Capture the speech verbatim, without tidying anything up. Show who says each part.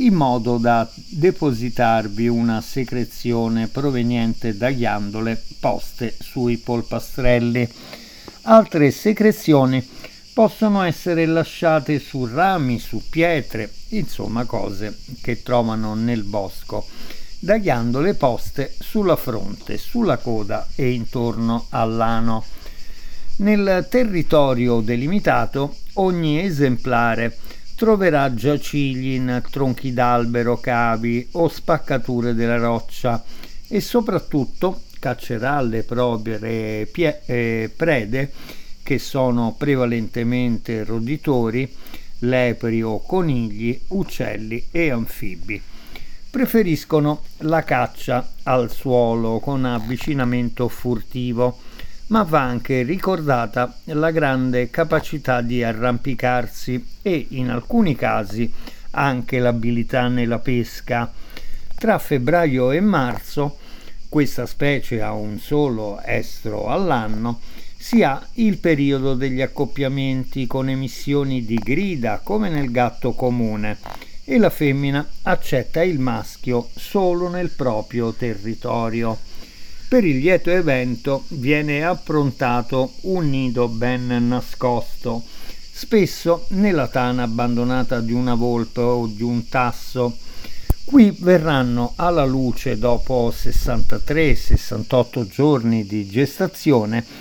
Speaker 1: in modo da depositarvi una secrezione proveniente da ghiandole poste sui polpastrelli. Altre secrezioni possono essere lasciate su rami, su pietre, insomma cose che trovano nel bosco, da ghiandole poste sulla fronte, sulla coda e intorno all'ano. Nel territorio delimitato ogni esemplare troverà giacigli in tronchi d'albero, cavi o spaccature della roccia e soprattutto caccerà le proprie pie- eh, prede, che sono prevalentemente roditori, lepri o conigli, uccelli e anfibi. Preferiscono la caccia al suolo con avvicinamento furtivo, ma va anche ricordata la grande capacità di arrampicarsi e, in alcuni casi, anche l'abilità nella pesca. Tra febbraio e marzo, questa specie ha un solo estro all'anno, si ha il periodo degli accoppiamenti con emissioni di grida come nel gatto comune, e la femmina accetta il maschio solo nel proprio territorio. Per il lieto evento viene approntato un nido ben nascosto, spesso nella tana abbandonata di una volpe o di un tasso. Qui verranno alla luce dopo sessantatré sessantotto giorni di gestazione